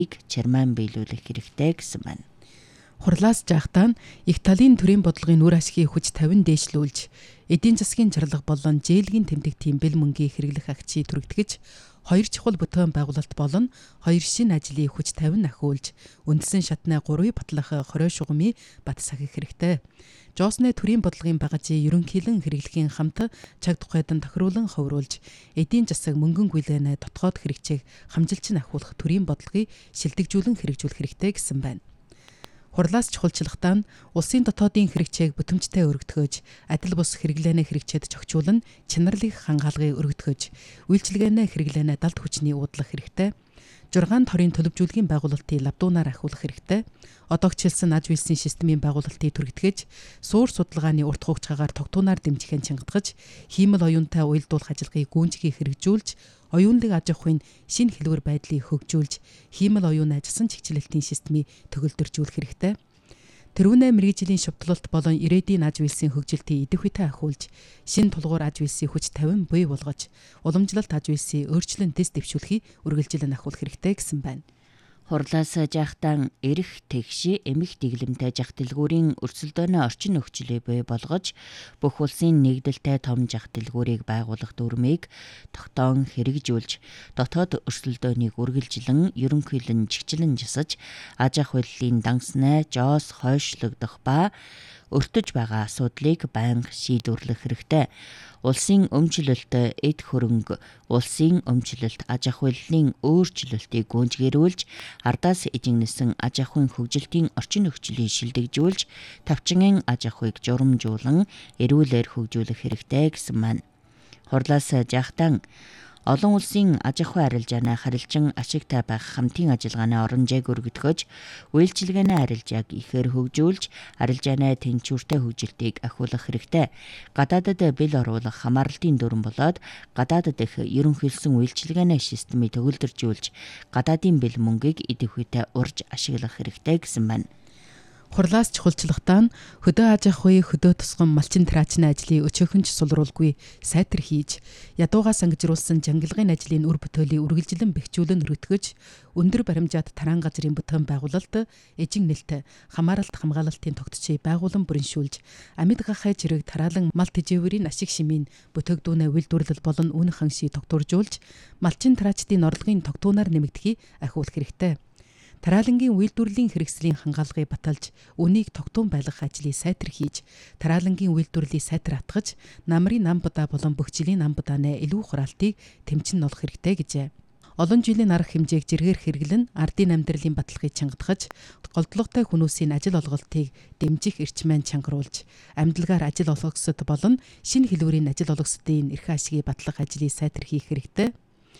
чармаан биелүүлэх хэрэгтэй гэсэн байна. Хурлаас жаахтаа их талын төрийн бодлогын үр ашгийг хүч 50 дээшлүүлж, эдийн засгийн чарлага болон зээлгийн тэмдэгтийн бэл мөнгийг хэрэглэх агчийг түрэгтгэж, хоёр чухал бүтээн байгуулалт болон хоёр шинэ ажлыг хүч 50 ахиулж, үндсэн шатны 3 батлах 20 шугамыг бат сахих хэрэгтэй. Жоосны төрийн бодлогын багажийг ерөнхийлөн хэрэглэхийн хамт чаг тухайд нь тохируулан ховруулж, эдийн засаг мөнгөн гүйлэнэ дотгоод хэрэгцээг хамжилж ахиулах төрийн бодлогыг шилдэгжүүлэн хэрэгжүүлэх хэрэгтэй гэсэн байна. Хурлаас чухалчлагтаа улсын дотоодын хэрэгцээг бүтэмжтэй өргөдгөөж, адил бус хэрэглээний хэрэгцээд зохицуулан чанарлыг хангаалгыг өргөдгөөж, үйлчилгээний хэрэглээний далд хүчний уудлах хэрэгтэй. 6 хорийн төлөвжүүлгийн байгуулалтыг лавдуунаар ахиулах хэрэгтэй. Одоогчилсан аж үйлсийн системийн байгуулалтыг түргэтгэж, суур судалгааны урт хугацаагаар тогтуунаар дэмжихэн чангатгаж, хиймэл оюунтай уялдуулах ажиллагааг гүйцэтгэх хэрэгжүүлж, оюунлаг аж ахуйн шинэ хэлбэр байдлыг хөгжүүлж, хиймэл оюун ажсан чигчлэлтийн системийг төгөлдржүүлэх хэрэгтэй. Тэрүүнээ мэргэжлийн шавтгалт болон ирээдүйн аж үйлсийн хөгжилтийг идэвхтэй ахиулж, шинэ тулгуур аж үйлсийн хүч 50 буй болгож, уламжлалт аж үйлсийн өөрчлөн дэс дэвшүүлэхийг үргэлжлэн ахиулах хэрэгтэй гэсэн байна. Хурлаас жаахтаа эрх тэгш эмх дэглэмтэй жах дэлгүүрийн өрсөлдөөний орчин нөхцөлийг бий болгож, бүх улсын нэгдэлтэй том жах дэлгүүрийг байгуулах дүрмийг тогтоон хэрэгжүүлж, дотоод өрсөлдөөнийг үргэлжлэн ерөнхийлөн чигчлэн жасаж, аж ахуйллын дангасны жоос хойшлогдох ба өртөж байгаа асуудлыг байнга шийдвэрлэх хэрэгтэй. Улсын өмчлөлт эд хөрөнгө, улсын өмчлөлт аж ахуйллын өөрчлөлтийг гүйцэтгүүлж, ардаас эжигнэсэн аж ахуйн хөгжилтийн орчин нөхцөлийг шилдэгжүүлж, тавчингийн аж ахуйг журамжуулан эрүүлэр хөгжүүлэх хэрэгтэй гэсэн байна. Хурлаас жаахтаа олон улсын аж ахуй арилжааны харилцан ашигтай байх хамтын ажиллагааны орон зайг өргөдгөж, үйлчилгээний арилжааг ихээр хөгжүүлж, арилжааны тэнцвэртэй хөгжилтийг ахиулах хэрэгтэй. Гадаадад бэл оруулах хамаарлтын дүрэн болоод, гадаадад их ерөнхийлсөн үйлчилгээний системийг төгөлдржүүлж, гадаадын бэл мөнгийг идэвхтэй урьж ашиглах хэрэгтэй гэсэн байна. Хурлаас чухалчлагтаа хөдөө аж ахуйн хөдөө тусган малчин траачны ажлыг өчөөхөнч сулруулгүй сайтар хийж, ядуугаас ангижруулсан жангалгын ажлын үр бүтээлийг үргэлжлэн бэхжүүлэн өргөдгөж, өндөр баримжаат тараан газрын бүтээн байгуулалт, эжин нэлт, хамааралт хамгаалалтын тогтцыг байгуулан бүрэншүүлж, амьд гахай зэрэг тараалан мал тэжээврийн ашиг шимийн бүтээгдүүнээ үйлдвэрлэл болон үн ханшийг тогтворжуулж, малчин траачдын орлогын тогтуунаар нэмэгдэхийг ахиулах хэрэгтэй. Тараалангийн үйлдвэрлэлийн хэрэгслийн хангаалгыг баталж, үнийг тогтун байлгах ажлыг сайтар хийж, тараалангийн үйлдвэрлэлийг сайтар атгаж, намрын нам будаа болон бүх жилийн нам будааны илүү хураалтыг тэмцэн олох хэрэгтэй гэжээ. Олон жилийн арга хэмжээг зэргээр хэрэглэн, ардын амьдралын баталгааг чангатгаж, голдлоготой хүмүүсийн ажил олголтыг дэмжих эрчмэн чангаруулж, амьдлагаар ажил олгогсод болон шинэ хэлбэрийн ажил олгосдын эрх ашигыг батлах ажлыг сайтар хийх хэрэгтэй.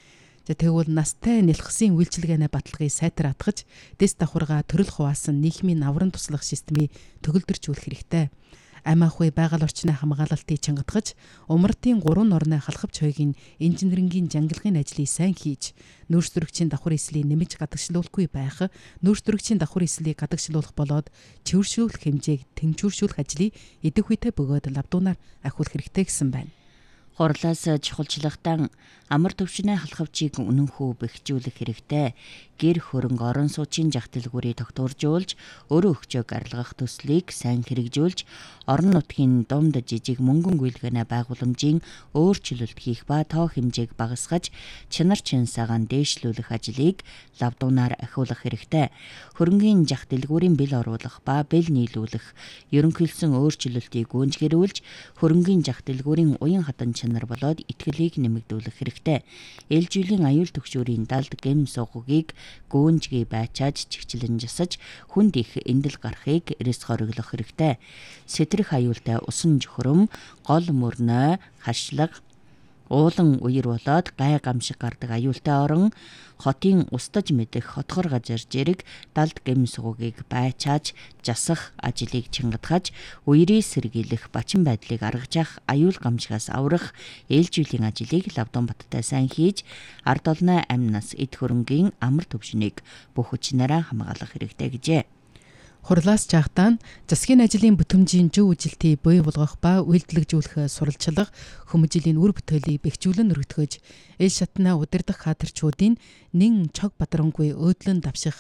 Тэгвэл настай нэлхсийн үйлчилгээний баталгааг сайтар атгаж, дэс давхаргаа төрөл хуваасан нийгмийн навран туслах системийг төгөлдржүүлэх хэрэгтэй. Ам ахуй байгаль орчны хамгаалалтыг чангатгаж, умартын 3 орны халахвч хойгийн инженерингийн жангалгын ажлыг сайн хийж, нөөцлөрөгчийн давхар эслийг нэмж гадагшлуулахгүй байх, нөөцлөрөгчийн давхар эслийг гадагшлуулах болоод цэвэршүүлэх хэмжээг тэнцвэршүүлэх ажлыг идэвхтэй бөгөөд лавдуунаар ахиулах хэрэгтэй гэсэн байна. Хурлаас чухалчлагтаа амар төвчний халахвчийг үнэнхүү бэхжүүлэх хэрэгтэй. Гэр хөрөнгө орон сууцын жах дэлгүүрийг тогтворжуулж, өөрөө өгчөөг арилгах төслийг сайн хэрэгжүүлж, орон нутгийн дунд жижиг мөнгөн гүйлгээний байгууламжийн өөрчлөлт хийх ба тоо хэмжээг багасгаж, чанар чансаагаан дээшлүүлэх ажлыг лавдуунаар ахиулах хэрэгтэй. Хөрөнгийн жах дэлгүүрийн бэл оруулах ба бэл нийлүүлэх, ерөнхийлсөн өөрчлөлтийг гүйцэтгүүлж, хөрөнгийн жах дэлгүүрийн уян хатан чанар болоод итгэлийг нэмэгдүүлэх хэрэгтэй. Ээлжийлэн аюул төгшөөрийн далд гэм суггийг гүнжгий байчааж чигчлэн жасаж, хүнд их эндэл гарахыг эрэс хориглох хэрэгтэй. Сэтрэх аюултай усан жөхрөм, гол мөрнөө, хашлаг, уулан үер болоод гай гамшиг гардаг аюултай орон, хотын устдаж мэдэх хотгор газар зэрэг далд гэм суггийг байчааж жасах ажлыг чангатгаж, үерийг сэргийлэх бачин байдлыг аргаж явах аюул гамшигаас аврах ээлжүүлэн ажлыг лавдун баттай сайн хийж, ард олны амь нас эд хөрөнгийн амар төвшнийг бүх хүчнээрээ хамгаалах хэрэгтэй гэжээ. Хурлаас жаахтаа засгийн ажлын бүтэмжийн зөв үжилтийг бий болгох ба үйлдвэрлэжүүлэх сурвалжлага хүмүүжлийн үр бүтээлийг бэхжүүлэн өргөтгөж эл шатна удирдах хатарчуудын нэн чог бадрангүй өөдлөн давших